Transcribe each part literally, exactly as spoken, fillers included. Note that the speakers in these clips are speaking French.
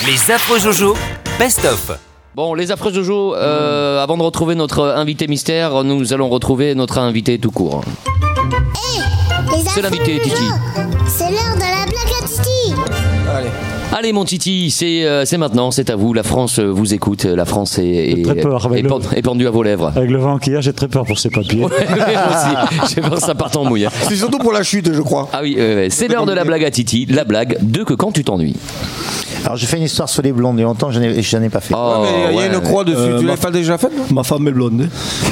Les affreux Jojo, best-of. Bon, les affreux Jojo, euh, avant de retrouver notre invité mystère, nous allons retrouver notre invité tout court. Hey, les C'est l'invité, affreux Titi. Jojo, c'est l'heure de la blague à Titi. Allez. Allez mon Titi, c'est, euh, c'est maintenant, c'est à vous. La France euh, vous écoute, la France est, est, très peur, avec est, le- pend- est pendue à vos lèvres. Avec le vent qu'il y a, j'ai très peur pour ces papiers. Moi aussi, j'ai peur que ça parte en mouille. hein. C'est surtout pour la chute, je crois. Ah oui, ouais, ouais. c'est l'heure de la blague à Titi, la blague de que quand tu t'ennuies. Alors j'ai fait une histoire sur les blondes, il y a longtemps, je n'en ai, je n'en ai pas fait. Oh, Ouais, mais il y a ouais. une croix dessus, Euh, tu ma- l'as pas déjà faite non Ma femme est blonde.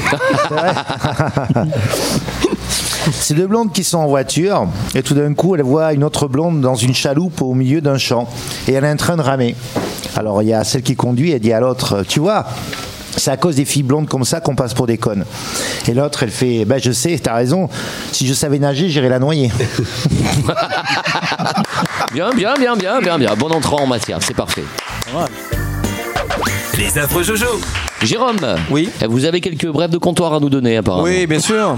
C'est deux blondes qui sont en voiture et tout d'un coup elle voit une autre blonde dans une chaloupe au milieu d'un champ et elle est en train de ramer. Alors il y a celle qui conduit, elle dit à l'autre, tu vois, c'est à cause des filles blondes comme ça qu'on passe pour des connes. Et l'autre elle fait, ben je sais, t'as raison, si je savais nager j'irais la noyer. Bien, bien, bien, bien, bien, bien. Bon entrant en matière, c'est parfait. Les affreux Jojo. Jérôme, Oui. vous avez quelques brèves de comptoir à nous donner apparemment. Oui, bien sûr.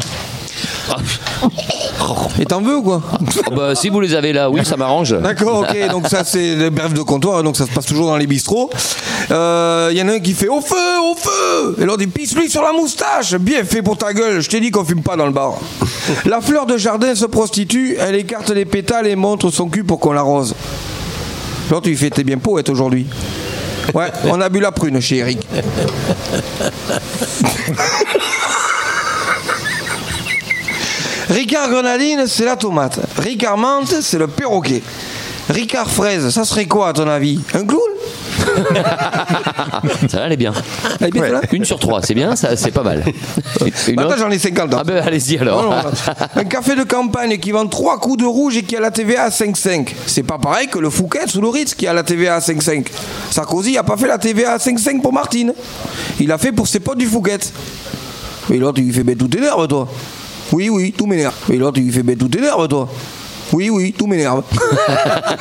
Et t'en veux ou quoi? Oh, bah, si vous les avez là, oui, ça m'arrange. D'accord, ok. Donc ça c'est les brefs de comptoir, donc ça se passe toujours dans les bistrots. Il euh, y en a un qui fait au feu, au feu, et l'autre il pisse-lui sur la moustache. Bien fait pour ta gueule. Je t'ai dit qu'on fume pas dans le bar. La fleur de jardin se prostitue. Elle écarte les pétales et montre son cul pour qu'on l'arrose. L'autre il fait t'es bien poète aujourd'hui. Ouais, on a bu la prune chez Eric. Ricard grenadine, c'est la tomate. Ricard menthe, c'est le perroquet. Ricard fraise, ça serait quoi à ton avis? Un clown? Ça va, elle est bien. Elle est bien, celle-là. Une sur trois, c'est bien, ça, c'est pas mal. Une Attends, autre j'en ai cinquante. Ah ben allez-y alors. Non, non, un café de campagne qui vend trois coups de rouge et qui a la T V A à cinq virgule cinq. C'est pas pareil que le Fouquet ou le Ritz qui a la T V A à cinq virgule cinq. Sarkozy a pas fait la T V A à cinq virgule cinq pour Martine. Il a fait pour ses potes du Fouquet. Et l'autre il lui fait ben tout t'énerve toi. Oui oui tout m'énerve. Et l'autre il lui fait ben tout t'énerve toi. Oui oui tout m'énerve.